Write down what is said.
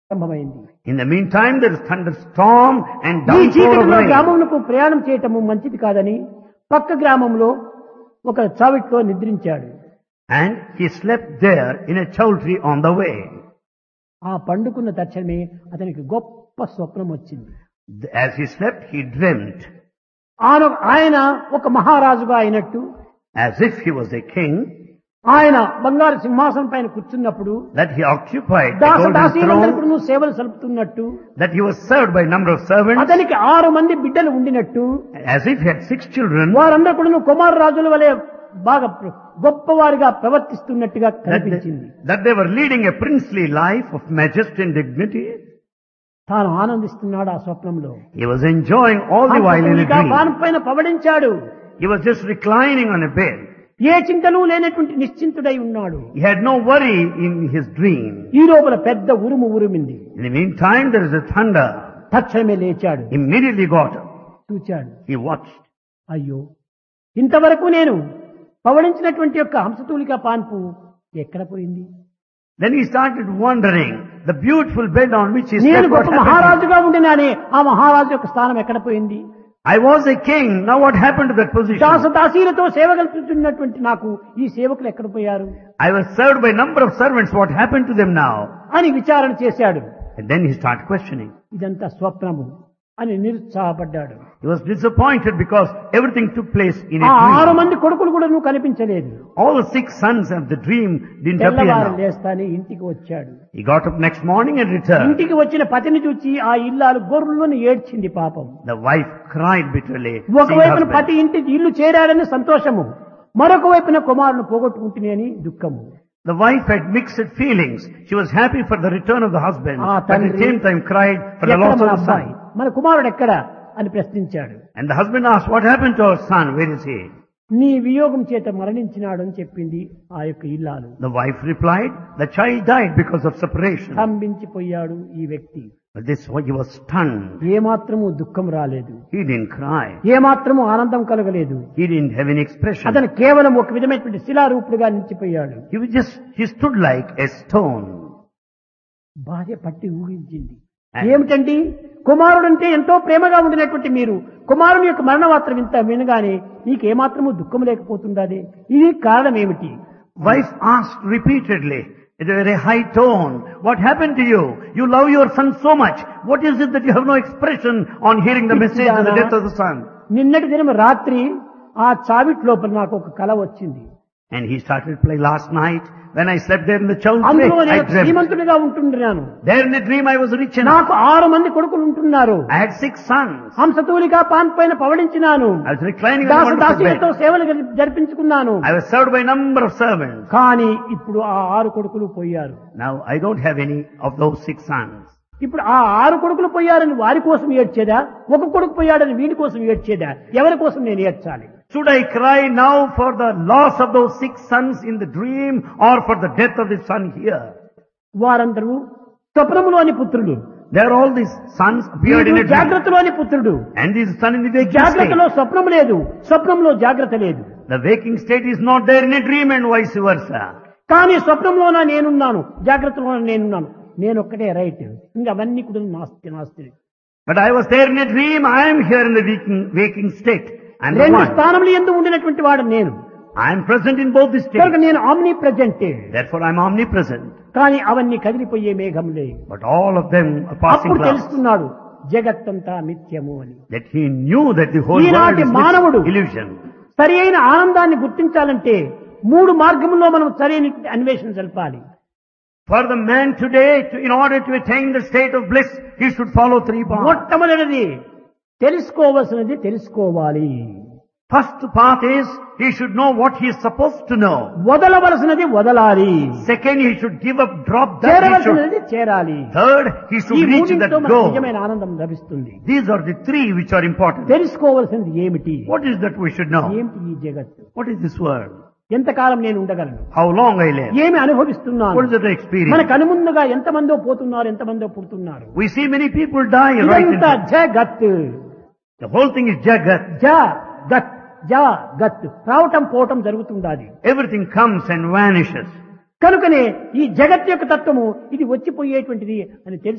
ప్రారంభమైంది. In the meantime, there is thunderstorm and ఈ downpour of చీకటిలో rain. గ్రామమునకు ప్రయాణం చేయటము మంచిది కాదని పక్క గ్రామంలో ఒక చావిట్లో నిద్రించాడు. And he slept there in a chowdhury on the way. ఆ పండుకున్న తక్షణమే అతనికి గొప్ప స్వప్నం వచ్చింది. As he slept, he dreamt ఆయన ఒక మహారాజుగా అయినట్టు, as if he was a king, ఆయన బంగారు సింహాసనం పైన కూర్చున్నప్పుడు that he occupied a golden దాసదాసీలందరికీ throne, సేవలు సలుపుతున్నట్టు, that he was served by a number of servants, అతనికి 6 మంది బిడ్డలు ఉండినట్టు, as if he had 6 children, వారందరూ కూడా కుమార రాజుల వలె బాగా గొప్పవారిగా ప్రవర్తిస్తున్నట్టుగా కనిపించింది. that they were leading a princely life of majesty and dignity. తాను ఆనందిస్తున్నాడు ఆ స్వప్నంలో. He was enjoying all the while in a dream. పానం పైన పవడించాడు. He was just reclining on a bed. ఏ చింతలు లేనటువంటి నిశ్చింతుడై ఉన్నాడు. He had no worry in his dream. ఈ లోపల పెద్ద ఉరుము ఉరిమింది. In the meantime, there is a thunder. తక్షణమే లేచాడు. Immediately got up. చూచాడు. He watched. అయ్యో, ఇంతవరకు నేను పవడించినటువంటి యొక్క హంసతూలిక పాన్పు ఎక్కడ పోయింది? Then he started wondering, the beautiful bed on which he నేను slept, what గొప్ప happened? మహారాజుగా ఉండినానే ఆ మహారాజు యొక్క స్థానం ఎక్కడ పోయింది? I was a king, now what happened to that position? దాసదాసీలతో సేవ కల్పిస్తున్నటువంటి నాకు ఈ సేవకులు ఎక్కడ పోయారు I was served by a number of servants, what happened to them now? అని విచారణ చేశాడు. And then he started questioning. ఇదంతా స్వప్నము అని నిరుత్సాహపడ్డాడు. He was disappointed because everything took place in ఆ a 6 dream. మంది కొడుకులు కూడా నువ్వు కనిపించలేదు. All the 6 sons of the dream didn't appear తెల్లవారు now. లేస్తానే ఇంటికి వచ్చాడు. He got up next morning and returned. ఇంటికి వచ్చిన పతిని చూచి ఆ ఇల్లాలు గొర్రెలను ఏడ్చింది పాపం. The wife cried bitterly. seeing her ఒకవైపున husband. పతి ఇంటి ఇల్లు చేరాడని సంతోషము, మరొక వైపున కుమారుని పోగొట్టుకుంటుని అని దుఃఖము. The wife had mixed feelings. She was happy for the return of the husband, Ah, but at the Tandri, same time cried for the ఎక్కడ loss of మన the అబ్బాయి, son. మన కుమారుడు ఎక్కడ అని ప్రశ్నించాడు. And the husband asked, what happened to our son? Where is he? నీ వియోగం చేత మరణించినాడు అని చెప్పింది ఆ యొక్క ఇల్లాలు. The wife replied, the child died because of separation. స్తంభించిపోయాడు ఈ వ్యక్తి. But this he was stunned. ఏమాత్రము దుఃఖం రాలేదు, He didn't cry. ఏమాత్రము ఆనందం కలగలేదు. He didn't have any expression. అతను కేవలం ఒక విధమైనటువంటి శిలారూపుడుగా నిలిచిపోయాడు. He stood like a stone. భార్య పట్టి ఊహించింది. ఏమిటండి, కుమారుడంటే ఎంతో ప్రేమగా ఉండినటువంటి మీరు కుమారుని యొక్క మరణ వార్త వినగానే నీకేమాత్రము దుఃఖం లేకపోతుండదే, ఇది కారణం ఏమిటి? Wife asked repeatedly, in a very high tone, what happened to you? You love your son so much. What is it that you have no expression on hearing the message of the death of the son? నిన్నటి దినం రాత్రి ఆ చావిట్ లోపల నాకు ఒక కల వచ్చింది. And he started to play last night. When I slept there in the chowdhury, అందులో I నేను dreamt. శ్రీమంతుడిగా ఉంటున్నాను. There in the dream I was rich enough. నాకు 6 మంది కొడుకులు ఉంటున్నారు. I had 6 sons. హంసతూలిగా పాన్ పైన పవడించినాను. I was reclining on the wonderful దాసదాసీలతో bed. సేవలు జరిపించుకున్నాను. I was served by a number of servants. కానీ ఇప్పుడు ఆ 6 కొడుకులు పోయారు. Now I don't have any of those 6 sons. ఇప్పుడు ఆ 6 కొడుకులు పోయారని వారి కోసం ఏడ్చేదా, ఒక కొడుకు పోయాడని వీడి కోసం ఏడ్చేదా, ఎవరి కోసం నేను ఏడ్చాలి? Should I cry now for the loss of those 6 sons in the dream or for the death of the son here? వారందరూ స్వప్నములోని పుత్రుడు. There all these sons appeared in a dream. జాగ్రత్తలోని పుత్రుడు. And this son in the waking జాగ్రత్తలో state. స్వప్నం లేదు, స్వప్నంలో జాగ్రత్త లేదు. The waking state is not there in a dream and vice versa. కానీ స్వప్నంలోన నేనున్నాను, జాగ్రత్తలోన నేనున్నాను. నేనొక్కటే రైట్, ఇంకా అవన్నీ కూడా నాస్తి. But I was there in a dream, I am here in the waking state. And the 2 one. స్థానములు ఎందు ఉండినటువంటి వాడు నేను. I am present in both the కనుక states. నేను omni present. Therefore I am omnipresent. కానీ అవన్నీ కదిలిపోయే మేఘములే. But all of them are passing అప్పుడు clouds. తెలుస్తున్నాడు జగత్తంతా మిథ్యము అని. That he knew that the whole world ఈనాటి is మానవుడు this illusion. సరి అయిన ఆనందాన్ని గుర్తించాలంటే 3 మార్గముల్లో మనం సరైన అన్వేషణ జరపాలి. For the man today, in order to attain the state of bliss, he should follow 3 paths. మొట్టమొదటిది తెలుసుకోవలసినది తెలుసుకోవాలి. First path is, he should know what he is supposed to know. వదలవలసినది వదలాలి. Second, he should give up, drop that. He should. చేరవలసినది చేరాలి. Third, he ఈ should reach that మూడింటితో మనకు goal. నిజమైన ఆనందం లభిస్తుంది. These are the 3 which are important. తెలుసుకోవలసినది ఏమిటి? What is that we should know? ఏమిటి ఈ జగత్తు? What is this world? ఎంతకాలం నేను ఉండగలను? How long I live? ఏమి అనుభవిస్తున్నాను? What is the experience? మన కనుముందుగా ఎంతమందో పోతున్నారు, ఎంతమందో పుడుతున్నారు. We see many people die right in ఇదంతా జగత్. The whole thing is jagat. జగత్ జగత్ రావటం పోవటం జరుగుతుండాలి. Everything comes and vanishes. కనుకనే ఈ జగత్ యొక్క తత్వము ఇది వచ్చిపోయేటువంటిది అని తెలుసు.